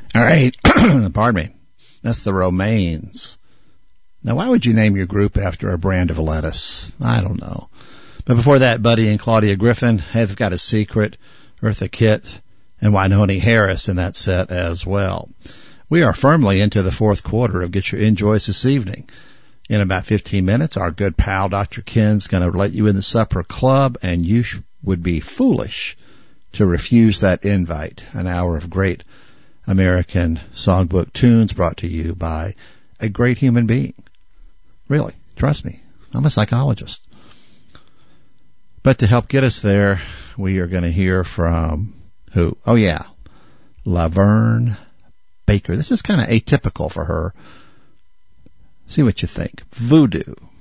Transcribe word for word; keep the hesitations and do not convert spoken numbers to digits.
All right. Pardon me. That's the Romaines. Now, why would you name your group after a brand of lettuce? I don't know. But before that, Buddy and Claudia Griffin have got a secret, Eartha Kitt, and Wynonie Harris in that set as well. We are firmly into the fourth quarter of Get Your Enjoys this evening. In about fifteen minutes, our good pal, Doctor Ken's going to let you in the supper club, and you sh- would be foolish to refuse that invite. An hour of great American songbook tunes brought to you by a great human being. Really, trust me, I'm a psychologist. But to help get us there, we are going to hear from who? Oh, yeah, Laverne Baker. This is kind of atypical for her. See what you think. Voodoo.